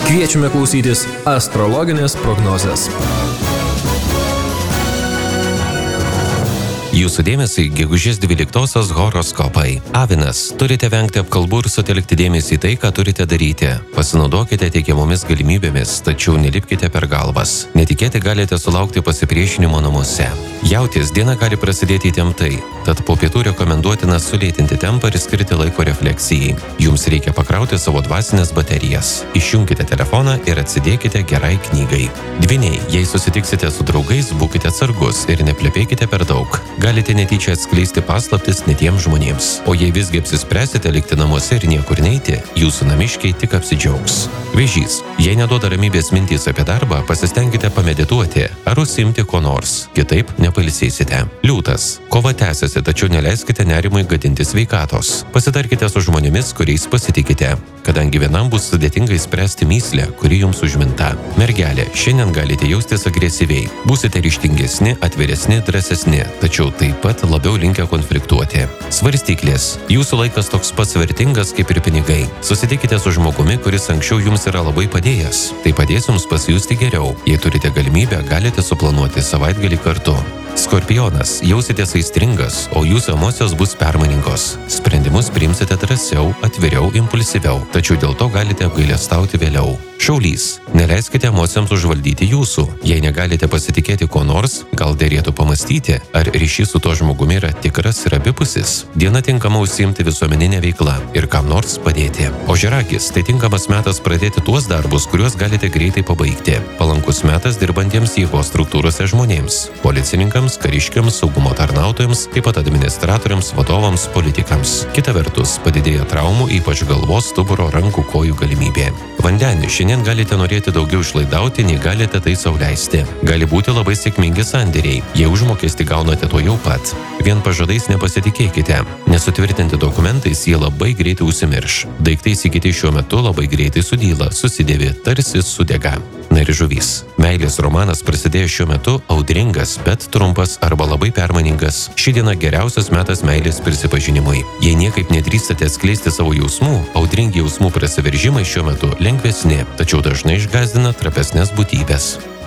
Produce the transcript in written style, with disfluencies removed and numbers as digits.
Kviečiame klausytis astrologinės prognozės. Jūsų dėmesį gegužės 12 horoskopai. Avinas, turite vengti apkalbų ir sutelkti dėmesį į tai, ką turite daryti. Pasinaudokite teikiamomis galimybėmis, tačiau nelipkite per galvas. Netikėtai galite sulaukti pasipriešinimo namuose. Jautis, diena gali prasidėti įtemptai, tad po pietų rekomenduotina sulėtinti tempą ir skirti laiko refleksijai. Jums reikia pakrauti savo dvasinės baterijas. Išjunkite telefoną ir atsidėkite gerai knygai. Dvyniai, jei susitiksite su draugais, būkite atsargus ir neplepėkite per daug. Galite netyčia atskleisti paslaptis netiems žmonėms. O jei visgi apsispręsite likti namuose ir niekur neiti, jūsų namiškiai tik apsidžiaugs. Vėžys, jei neduoda ramybės mintys apie darbą, pasistengkite pamedituoti ar užsiimti ko nors, kitaip nepailsėsite. Liūtas, kova tęsiasi, tačiau neleiskite nerimui gadinti sveikatos. Pasitarkite su žmonėmis, kuriais pasitikite, kadangi vienam bus sudėtinga išspręsti mįslę, kuri jums užminta. Mergelė, šiandien galite jaustis agresyviai. Būsite ryžtingesni, atviresni, drąsesni, tačiau taip pat labiau linkę konfliktuoti. Svarstyklės, jūsų laikas toks pats vertingas kaip ir pinigai. Susitikite su žmogumi, kuris anksčiau jums yra labai padėjęs. Tai padės jums pasijusti geriau. Jei turite galimybę, galite suplanuoti savaitgalį kartu. Skorpionas, jausitės aistringas, o jūsų emocijos bus permainingos. Sprendimus priimsite drąsiau, atviriau, impulsyviau, tačiau dėl to galite apgailestauti vėliau. Šaulys, neleiskite emocijoms užvaldyti jūsų. Jei negalite pasitikėti ko nors, gal derėtų pamastyti, ar ryšys su tuo žmogumi yra tikras ir abipusis. Diena tinkama užsiimti visuomeninę veiklą ir kam nors padėti. Ožiaragis, tai tinkamas metas pradėti tuos darbus, kuriuos galite greitai pabaigti. Palankus metas dirbantiems jėgos struktūrose žmonėms, policininkams, kariškiams, saugumo tarnautojams, taip pat administratoriams, vadovams, politikams. Kita vertus, padidėja traumų, ypač galvos, stuburo, rankų, kojų galimybė. Vandeni, šiandien galite norėti daugiau išlaidauti, nei galite tai sau leisti. Gali būti labai sėkmingi sandėriai, jei užmokestį gaunate to jau pat. Vien pažadais nepasitikėkite. Nesutvirtinti dokumentais jie labai greitai užsimirš. Daiktai įsigyti šiuo metu labai greitai sudyla, susidėvi, tarsi sudega. Na ir žuvys. Meilės romanas prasidėjo šiuo metu audringas, bet trumpas arba labai permainingas. Ši diena geriausias metas meilės prisipažinimui. Jei niekaip nedrįstate atskleisti savo jausmų, audringi jausmų prasiveržimai šiuo metu lengvesni, tačiau dažnai išgąsdina trapesnės būtybės.